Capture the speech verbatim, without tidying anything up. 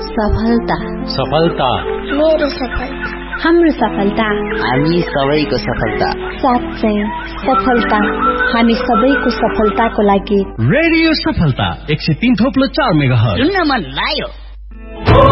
सफलता सफलता मेरो सफलता हाम्रो सफलता हामी सबैको सफलता साँच्चै सफलता हामी सबैको सफलताको लागि रेडियो सफलता एक सय तीन थोप्लो चार मेगाहर्ज सुन्न मन लाग्यो